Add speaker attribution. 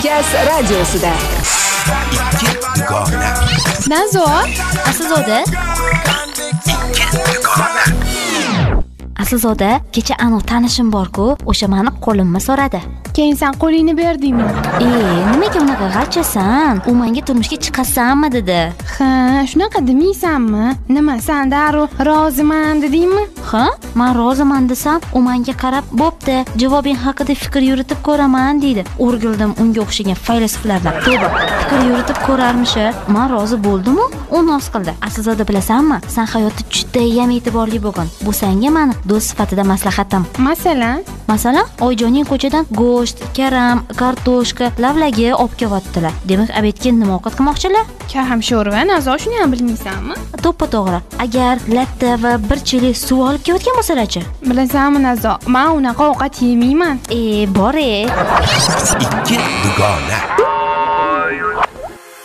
Speaker 1: Gaz radiosida.
Speaker 2: Ikki dugona.
Speaker 3: Nazo,
Speaker 4: Aslzoda. Aslzoda, kecha aniq tanishim bor-ku, o'sha meni qo'limni so'radi.
Speaker 3: keyin sen qo'lingni berdingmi?
Speaker 4: Nimaga unaqa g'alchasan? U menga turmushga chiqasanmi dedi.
Speaker 3: Ha, shunaqa demaysanmi? Nima, sen darrov roziman dedingmi?
Speaker 4: Ha? Men roziman desam, u menga qarab, "Bo'pti, javobing haqida fikr yuritib ko'raman" deydi. O'rgildim unga o'xshagan faylosuflardan. To'g'ri, fikr yuritib ko'rarmishi. Men rozi bo'ldim-u, u noz qildi. Aslzoda bilasanmi? Sen hayotda juda ham e'tiborli bo'lgan. Bu senga meni do'st sifatida maslahatim. Masalan, Oyjoning ko'chadan go'sht, karam, kartoshka, lavlagi olib kelyaptilar. Demak, obedga nima ovqat qilmoqchilar?
Speaker 3: Karam sho'rva, Nazo, shuni ham bilmaysanmi?
Speaker 4: To'ppa-to'g'ri. Agar latta va bir chelik suv olib kelayotgan bo'lsalar-chi?
Speaker 3: Bilasanmi, Nazo, men unaqa ovqat yemayman.
Speaker 4: Bor-e.
Speaker 2: Ikki dugona.